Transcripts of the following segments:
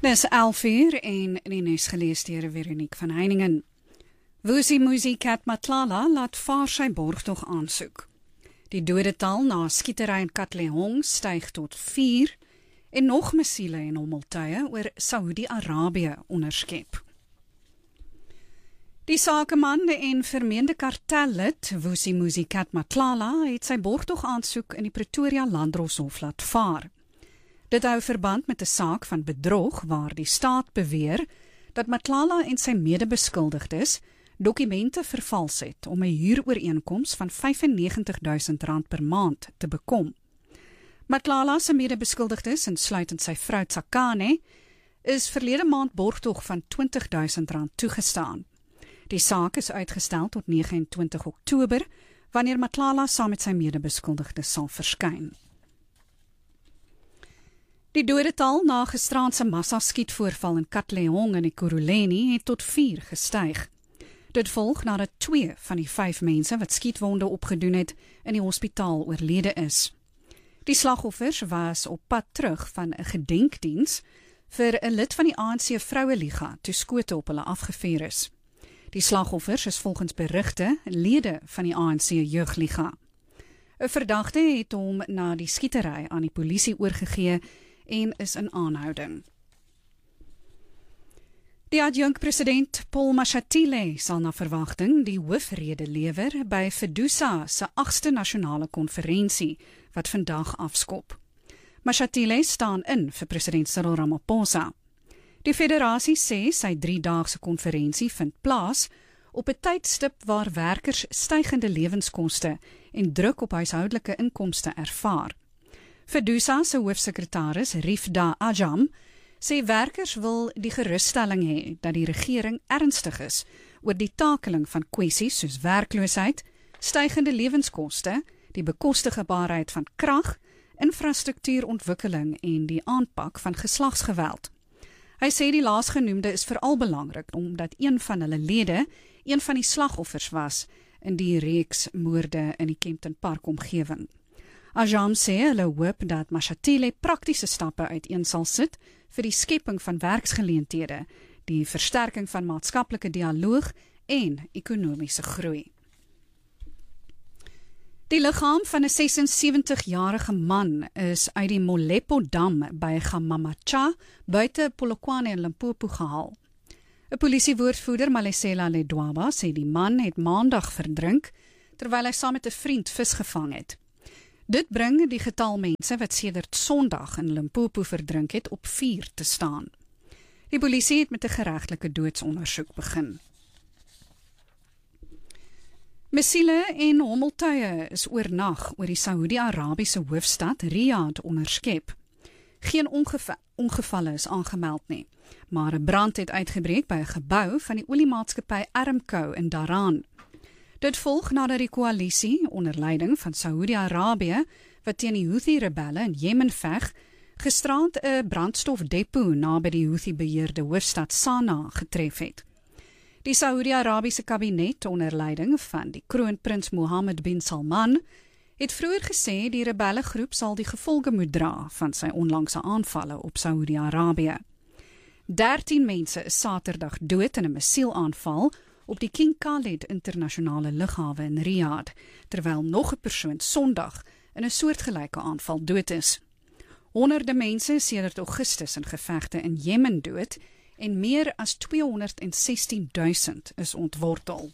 Dis 11:00 en in die nuus gelees deur Veronique van Heiningen. Vusi Musicat Matlala laat vaar sy borgtog aansoek. Die dodetal na skietery in Katlehong styg tot 4 en nog missiele en hommeltuie oor Saudi-Arabië onderskep. Die sakeman en vermeende kartellid Vusi Musicat Matlala het sy borgtog aansoek in die Pretoria Landdroshof laat vaar. Dit hou verband met 'n saak van bedrog waar die staat beweer dat Matlala en sy medebeskuldigdes dokumente vervals het om 'n huurooreenkoms van R95.000 per maand te bekom. Matlala se medebeskuldigdes, insluitend sy vrou Tsakane, is verlede maand borgtog van R20.000 toegestaan. Die saak is uitgestel tot 29 Oktober, wanneer Matlala saam met sy medebeskuldigdes sal verskyn. Die dodetal na gisteraand se massa-skietvoorval in Katlehong in die Ekurhuleni het tot 4 gestyg. Dit volg nadat 2 van die 5 mense wat skietwonde opgedoen het in die hospitaal oorlede is. Die slagoffers was op pad terug van 'n gedenkdiens vir 'n lid van die ANC Vroueliga toe skote op hulle afgevuur is. Die slagoffers is volgens berigte lede van die ANC Jeugliga. 'n Verdagte het hom na die skietery aan die polisie oorgegee en is in aanhouding. Die adjunk-president Paul Mashatile sal na verwagting die hoofrede lewer by FEDUSA se 8ste nasionale konferensie wat vandag afskop. Mashatile staan in vir president Cyril Ramaphosa. Die federasie sê sy 3-daagse konferensie vind plaas op 'n tydstip waar werkers stygende lewenskoste en druk op huishoudelike inkomste ervaar. FEDUSA se hoofsekretaris Rifda Ajam sê werkers wil die gerusstelling hê dat die regering ernstig is oor die takeling van kwessies soos werkloosheid, stygende lewenskoste, die bekostigbaarheid van krag, infrastruktuurontwikkeling en die aanpak van geslagsgeweld. Hy sê die laasgenoemde is veral belangrik omdat een van hulle lede een van die slagoffers was in die reeks moorde in die Kempton Park omgewing. Ajam sê hulle hoop dat Mashatile praktiese stappe uiteen sal sit vir die skepping van werksgeleenthede, die versterking van maatskaplike dialoog en ekonomiese groei. Die liggaam van 'n 76-jarige man is uit die Molepo-dam by Gamamacha buite Polokwane in Limpopo gehaal. 'n Polisiewoordvoerder Malesela Ledwaba sê die man het maandag verdrink terwyl hy saam met 'n vriend vis gevang het. Dit bring die getal mense wat sedert Sondag in Limpopo verdrink het op 4 te staan. Die polisie het met 'n geregtelike doodsondersoek begin. Missiele en hommeltuie is oornag oor die Saudi-Arabiese hoofstad Riyadh onderskep. Geen ongevalle is aangemeld nie, maar 'n brand het uitgebreek by 'n gebou van die oliemaatskappy Aramco in Dhahran. Dit volg nadat die koalisie onder leiding van Saudi-Arabië, wat teen die Houthi-rebelle in Jemen veg, gisteraand 'n brandstofdepot naby die Houthi-beheerde hoofstad Sanaa getref het. Die Saudi-Arabiese kabinet onder leiding van die kroonprins Mohammed bin Salman het vroeër gesê die rebellegroep sal die gevolge moet dra van sy onlangse aanvalle op Saudi-Arabië. 13 mense is Saterdag dood in 'n missielaanval op die King Khalid internasionale lughawe in Riyadh, terwyl nog 'n persoon Sondag in 'n soortgelyke aanval dood is. Honderde mense is sedert Augustus in gevegte in Jemen dood en meer as 216.000 is ontwortel.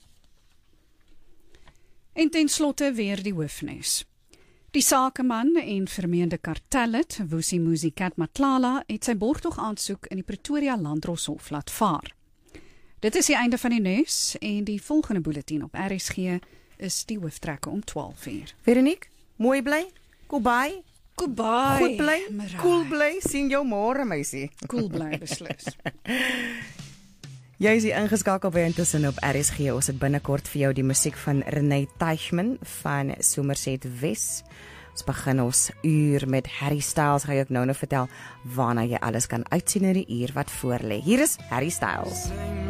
En ten slotte weer die hoofnuus. Die sakeman en vermeende kartellid Vusi Musicat Matlala het sy borgtog aansoek in die Pretoria Landdroshof laat vaar. Dit is die einde van die nuus en die volgende bulletin op RSG is die hooftrekke om 12:00. Veronique, mooi bly, Kobai, Goodbye. goed bly, cool bly, sien jou môre meisie. Cool bly beslis. Jy is hier ingeskakel by Intussen op RSG. Ons het binnekort vir jou die musiek van Renee Teichman van Somerset Wes. Ons begin ons uur met Harry Styles. Gaan jy ook nou vertel waarna jy alles kan uitsien in die uur wat voorlê. Hier is Harry Styles.